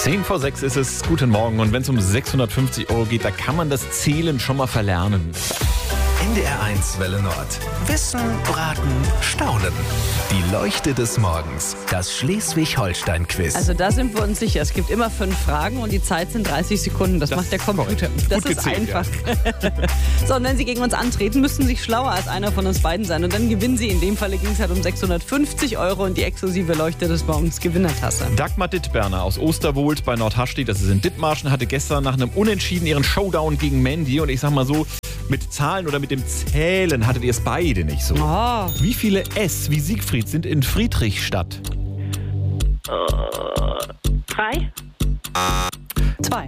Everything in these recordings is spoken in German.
5:10 ist es. Guten Morgen. Und wenn es um 650 € geht, da kann man das Zählen schon mal verlernen. NDR1 Welle Nord. Wissen, Braten, Staunen. Die Leuchte des Morgens. Das Schleswig-Holstein-Quiz. Also da sind wir uns sicher. Es gibt immer 5 Fragen und die Zeit sind 30 Sekunden. Das macht der Computer. Das Gut ist gezählt, einfach. Ja. So, und wenn Sie gegen uns antreten, müssten Sie schlauer als einer von uns beiden sein. Und dann gewinnen Sie. In dem Falle ging es halt um 650 € und die exklusive Leuchte des Morgens Gewinnertasse. Dagmar Dittberner aus Osterwold bei Nordhaschstedt, das ist in Dithmarschen, hatte gestern nach einem Unentschieden ihren Showdown gegen Mandy. Und ich sag mal so, mit Zahlen oder mit dem Zählen hattet ihr es beide nicht so. Oh. Wie viele S wie Siegfried sind in Friedrichstadt? 3. 2.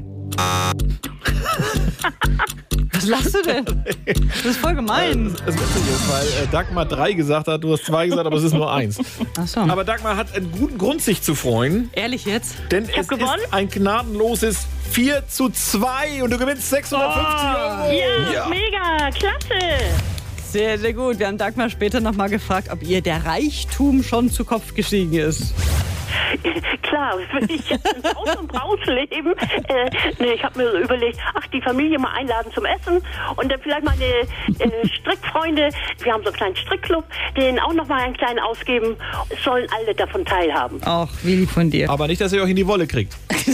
Was lachst du denn? Das ist voll gemein. Das witzig ist, weil Dagmar 3 gesagt hat, du hast 2 gesagt, aber es ist nur 1. Ach so. Aber Dagmar hat einen guten Grund, sich zu freuen, Ehrlich jetzt? denn es ist gewonnen? ein gnadenloses 4:2 und du gewinnst 650 €. Ja, mega, klasse. Sehr, sehr gut. Wir haben Dagmar später nochmal gefragt, ob ihr der Reichtum schon zu Kopf gestiegen ist. Klar, will ich jetzt ins Haus und Braus leben. Ich habe mir so überlegt, die Familie mal einladen zum Essen und dann vielleicht meine Strickfreunde, wir haben so einen kleinen Strickclub, denen auch noch mal einen kleinen ausgeben. Es sollen alle davon teilhaben. Auch wie lieb von dir. Aber nicht, dass ihr euch in die Wolle kriegt.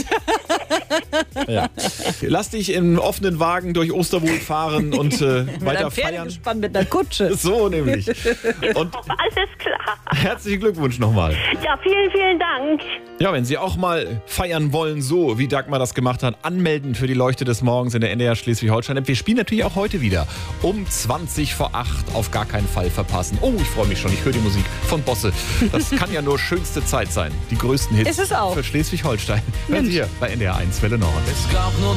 Ja. Lass dich im offenen Wagen durch Osterwold fahren und weiter feiern. Gespannt mit einer Kutsche. So nämlich. Und Alles klar. herzlichen Glückwunsch nochmal. Ja, vielen, vielen Dank. Ja, wenn Sie auch mal feiern wollen, so wie Dagmar das gemacht hat, anmelden für die Leuchte des Morgens in der NDR Schleswig-Holstein. Wir spielen natürlich auch heute wieder um 20:08. Auf gar keinen Fall verpassen. Oh, ich freue mich schon. Ich höre die Musik von Bosse. Das kann ja nur schönste Zeit sein. Die größten Hits Ist es auch. für Schleswig-Holstein. Hören Sie hier bei NDR1 Welle Nord. Es gab nur